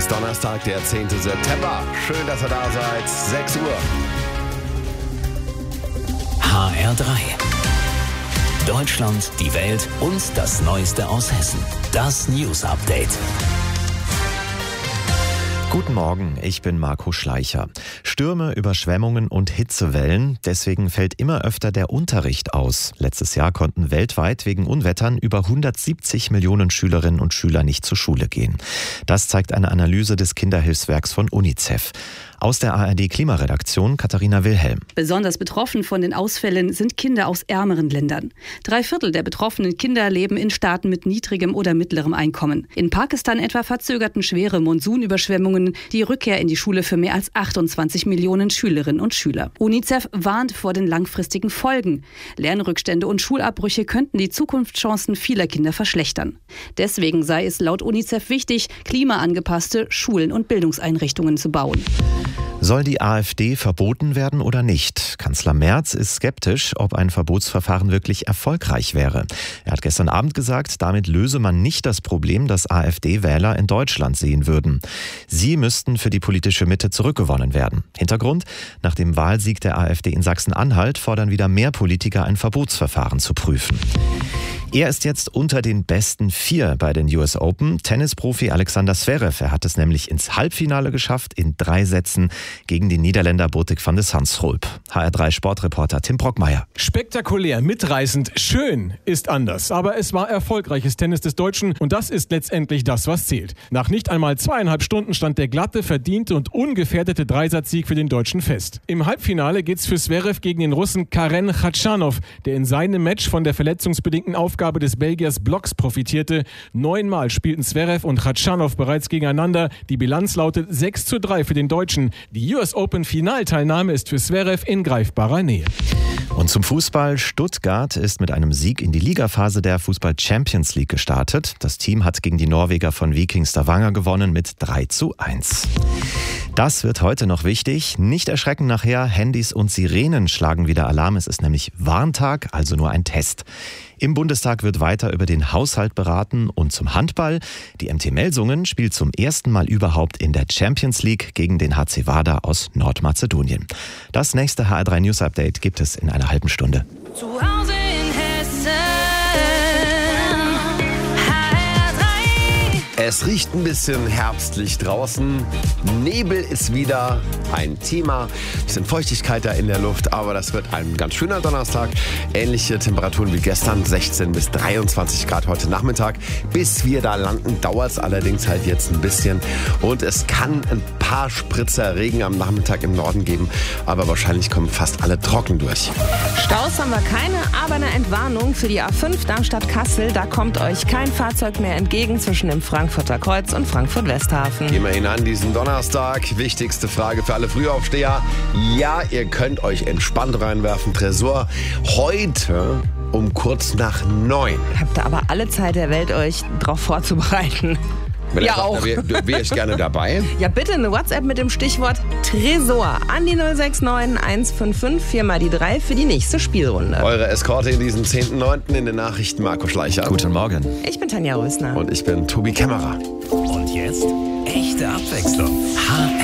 ist Donnerstag, der 10. September. Schön, dass ihr da seid. 6 Uhr. HR3. Deutschland, die Welt und das Neueste aus Hessen. Das News Update. Guten Morgen, ich bin Marco Schleicher. Stürme, Überschwemmungen und Hitzewellen, deswegen fällt immer öfter der Unterricht aus. Letztes Jahr konnten weltweit wegen Unwettern über 170 Millionen Schülerinnen und Schüler nicht zur Schule gehen. Das zeigt eine Analyse des Kinderhilfswerks von UNICEF. Aus der ARD-Klimaredaktion Katharina Wilhelm. Besonders betroffen von den Ausfällen sind Kinder aus ärmeren Ländern. 3/4 der betroffenen Kinder leben in Staaten mit niedrigem oder mittlerem Einkommen. In Pakistan etwa verzögerten schwere Monsunüberschwemmungen die Rückkehr in die Schule für mehr als 28 Millionen Schülerinnen und Schüler. UNICEF warnt vor den langfristigen Folgen. Lernrückstände und Schulabbrüche könnten die Zukunftschancen vieler Kinder verschlechtern. Deswegen sei es laut UNICEF wichtig, klimaangepasste Schulen und Bildungseinrichtungen zu bauen. Soll die AfD verboten werden oder nicht? Kanzler Merz ist skeptisch, ob ein Verbotsverfahren wirklich erfolgreich wäre. Er hat gestern Abend gesagt, damit löse man nicht das Problem, das AfD-Wähler in Deutschland sehen würden. Sie müssten für die politische Mitte zurückgewonnen werden. Hintergrund: Nach dem Wahlsieg der AfD in Sachsen-Anhalt fordern wieder mehr Politiker, ein Verbotsverfahren zu prüfen. Er ist jetzt unter den besten 4 bei den US Open. Tennisprofi Alexander Zverev, er hat es nämlich ins Halbfinale geschafft, in 3 Sätzen gegen den Niederländer Botik van de Zandschulp. HR3 Sportreporter Tim Brockmeier. Spektakulär, mitreißend, schön ist anders. Aber es war erfolgreiches Tennis des Deutschen und das ist letztendlich das, was zählt. Nach nicht einmal 2,5 Stunden stand der glatte, verdiente und ungefährdete Dreisatzsieg für den Deutschen fest. Im Halbfinale geht's für Zverev gegen den Russen Karen Khachanov, der in seinem Match von der verletzungsbedingten Aufgabe des Belgiers Blocks profitierte. 9-mal spielten Zverev und Khachanov bereits gegeneinander. Die Bilanz lautet 6:3 für den Deutschen. Die US Open Finalteilnahme ist für Zverev in greifbarer Nähe. Und zum Fußball: Stuttgart ist mit einem Sieg in die Ligaphase der Fußball Champions League gestartet. Das Team hat gegen die Norweger von Viking Stavanger gewonnen mit 3:1. Das wird heute noch wichtig. Nicht erschrecken nachher, Handys und Sirenen schlagen wieder Alarm. Es ist nämlich Warntag, also nur ein Test. Im Bundestag wird weiter über den Haushalt beraten und zum Handball. Die MT Melsungen spielt zum ersten Mal überhaupt in der Champions League gegen den HC Vardar aus Nordmazedonien. Das nächste HR3 News Update gibt es in einer halben Stunde. Zu Hause in Hessen, HR3. Es riecht ein bisschen herbstlich draußen. Nebel ist wieder ein Thema. Bisschen Feuchtigkeit da in der Luft, aber das wird ein ganz schöner Donnerstag. Ähnliche Temperaturen wie gestern, 16 bis 23 Grad heute Nachmittag. Bis wir da landen, dauert es allerdings halt jetzt ein bisschen. Und es kann ein paar Spritzer Regen am Nachmittag im Norden geben, aber wahrscheinlich kommen fast alle trocken durch. Staus haben wir keine, aber eine Entwarnung für die A5 Darmstadt-Kassel. Da kommt euch kein Fahrzeug mehr entgegen zwischen dem Frankfurter Kreuz und Frankfurt-Westhafen. Gehen wir hinein diesen Donnerstag. Wichtigste Frage für alle Frühaufsteher. Ja, ihr könnt euch entspannt reinwerfen. Tresor heute um kurz nach 9. Habt ihr aber alle Zeit der Welt, euch darauf vorzubereiten. Ja, auch. Wäre ich gerne dabei. Ja, bitte eine WhatsApp mit dem Stichwort Tresor an die 069 155 4 mal die 3 für die nächste Spielrunde. Eure Eskorte in diesem 10.9. in den Nachrichten Marco Schleicher. Guten Morgen. Ich bin Tanja Rösner. Und ich bin Tobi Kämmerer. Und jetzt echte Abwechslung. HR